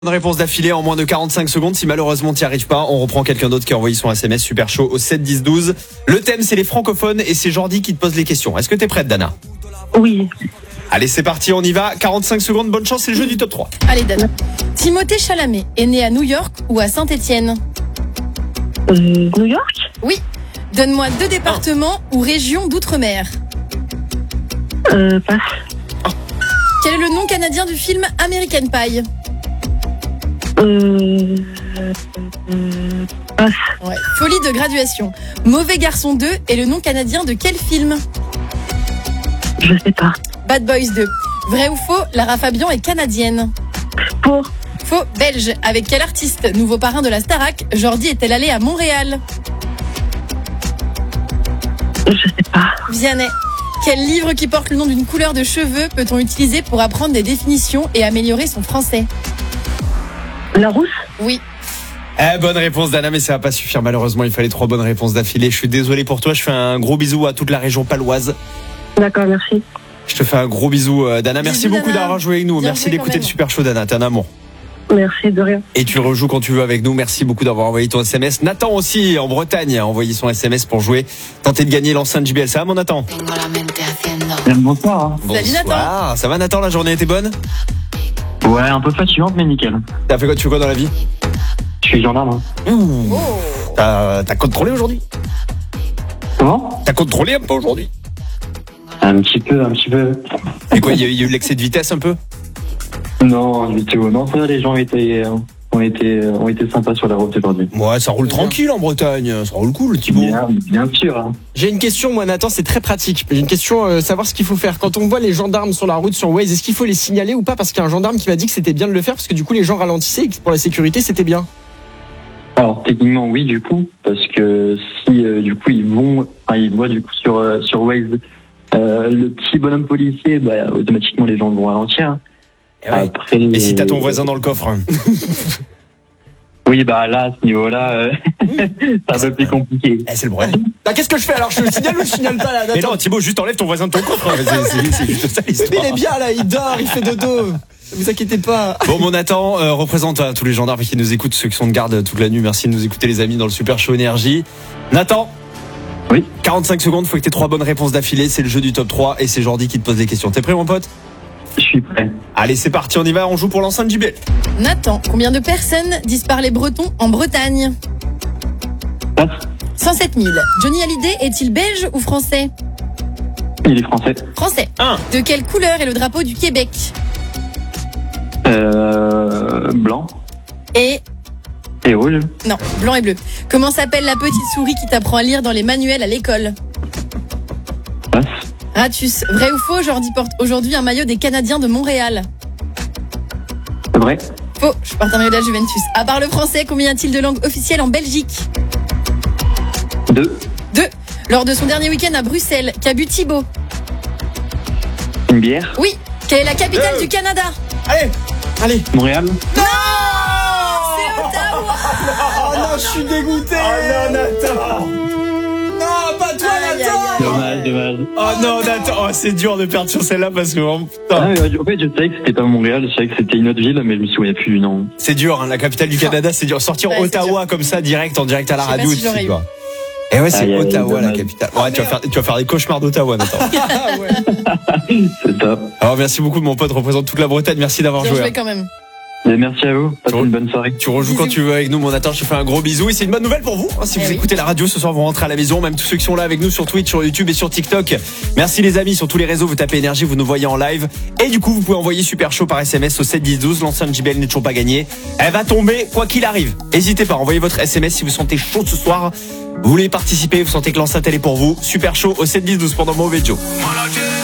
Bonne réponse d'affilée en moins de 45 secondes. Si malheureusement t'y arrives pas, on reprend quelqu'un d'autre qui a envoyé son SMS super chaud au 7 10 12. Le thème c'est les francophones et c'est Jordi qui te pose les questions. Est-ce que t'es prête, Dana? Oui. Allez, c'est parti, on y va. 45 secondes, bonne chance, c'est le jeu du top 3. Allez, Dana. Timothée Chalamet est né à New York ou à Saint-Étienne? New York. Oui. Donne-moi 2 départements ou régions d'outre-mer. Passe. Quel est le nom canadien du film American Pie? Passe. Ouais. Folie de graduation. Mauvais garçon 2 est le nom canadien de quel film? Je sais pas. Bad Boys 2. Vrai ou faux, Lara Fabian est canadienne? Pour. Faux, belge. Avec quel artiste, nouveau parrain de la Starac, Jordi est-elle allée à Montréal? Je sais pas. Vianney. Quel livre qui porte le nom d'une couleur de cheveux peut-on utiliser pour apprendre des définitions et améliorer son français? La rousse. Oui. Bonne réponse, Dana, mais ça va pas suffire. Malheureusement, il fallait 3 bonnes réponses d'affilée. Je suis désolé pour toi. Je fais un gros bisou à toute la région paloise. D'accord, merci. Je te fais un gros bisou, Dana. Merci Bisous, beaucoup Dana. d'avoir joué avec nous. Bien Merci joué d'écouter quand le même. super show, Dana. T'es un amour. Merci, de rien. Et tu rejoues quand tu veux avec nous. Merci beaucoup d'avoir envoyé ton SMS. Nathan aussi, en Bretagne, a envoyé son SMS pour jouer. Tenter de gagner l'enceinte JBL. Ça va, mon Nathan? Bonsoir. Salut, Nathan. Bonsoir. Ça va, Nathan? La journée était bonne? Ouais, un peu fatigante, mais nickel. T'as fait quoi? Tu fais quoi dans la vie? Je suis gendarme. Ouh. T'as contrôlé aujourd'hui? Comment? T'as contrôlé un peu aujourd'hui? Un petit peu. Et quoi, il y a eu l'excès de vitesse un peu? Non, du tout. Non, ça, les gens ont été sympas sur la route aujourd'hui. Ouais, ça roule tranquille en Bretagne. Ça roule cool, Thibaut. Bien sûr. Hein. J'ai une question, moi, Nathan, c'est très pratique. J'ai une question, savoir ce qu'il faut faire. Quand on voit les gendarmes sur la route, sur Waze, est-ce qu'il faut les signaler ou pas? Parce qu'il y a un gendarme qui m'a dit que c'était bien de le faire, parce que du coup, les gens ralentissaient et que pour la sécurité, c'était bien. Alors, techniquement, oui, du coup, parce que si, du coup, ils voient, du coup, sur Waze, le petit bonhomme policier, bah, automatiquement, les gens vont ralentir. Et ouais. Après, Et si t'as ton voisin dans le coffre? Oui, bah, là, à ce niveau-là, c'est un peu plus compliqué. C'est le problème. Bah, qu'est-ce que je fais alors? Je le signale ou je signale pas, là, Mais Nathan? non, Thibaut, juste enlève ton voisin de ton coffre. C'est juste ça Mais l'histoire. il est bien, là, il dort, il fait dodo. Ne vous inquiétez pas. Bon, mon Nathan, représente à tous les gendarmes qui nous écoutent, ceux qui sont de garde toute la nuit. Merci de nous écouter, les amis, dans le Super Show Énergie. Nathan. Oui. 45 secondes, faut que t'aies 3 bonnes réponses d'affilée. C'est le jeu du top 3 et c'est Jordi qui te pose les questions. T'es prêt, mon pote? Je suis prêt. Allez, c'est parti, on y va, on joue pour l'enceinte JBL. Nathan, combien de personnes disent parler breton en Bretagne? Passe. 107 000. Johnny Hallyday est-il belge ou français? Il est français. Français. 1. De quelle couleur est le drapeau du Québec? Blanc Et et rouge. non, blanc et bleu. Comment s'appelle la petite souris qui t'apprend à lire dans les manuels à l'école? Passe. Ratus. Vrai ou faux, Jordi porte aujourd'hui un maillot des Canadiens de Montréal? Vrai. Faux, je porte un maillot de la Juventus. À part le français, combien y a-t-il de langues officielles en Belgique? 2. 2. Lors de son dernier week-end à Bruxelles, qu'a bu Thibaut? Une bière. Oui. Quelle est la capitale du Canada? Allez. Montréal. C'est Ottawa. Oh non, je suis dégoûté. Oh non, Nathan. Non, pas toi, Aïe, Nathan. aïe, Dommage. Oh non, Nathan. Oh, c'est dur de perdre sur celle-là parce que vraiment, putain. Ah, mais, en fait, je savais que c'était pas Montréal, je savais que c'était une autre ville, mais je me souviens plus du nom. C'est dur, hein, la capitale du Canada, c'est dur. Sortir Ouais, c'est Ottawa comme ça, en direct à la Je sais pas radio, si tu sais j'aurais quoi. Et ouais, c'est Aïe, aïe, Ottawa, la dommage. capitale. Ouais, tu vas faire des cauchemars d'Ottawa, Nathan. Ah ouais. C'est top. Alors, merci beaucoup, mon pote, représente toute la Bretagne. Merci d'avoir Bien joué. joué quand même. Et merci à vous, passez Tu- une bonne soirée. Tu rejoues quand Bisous. tu veux avec nous, mon Nathan. Je te fais un gros bisou. Et c'est une bonne nouvelle pour vous. Hein, si Eh vous oui. écoutez la radio ce soir, vous rentrez à la maison. Même tous ceux qui sont là avec nous sur Twitch, sur YouTube et sur TikTok. Merci les amis. Sur tous les réseaux, vous tapez énergie, vous nous voyez en live. Et du coup, vous pouvez envoyer super chaud par SMS au 7 10 12. L'enceinte JBL n'est toujours pas gagnée. Elle va tomber quoi qu'il arrive. N'hésitez pas, envoyez votre SMS si vous sentez chaud ce soir. Vous voulez participer, vous sentez que l'enceinte elle est pour vous. Super chaud au 7 10 12 pendant Mauvais Joe.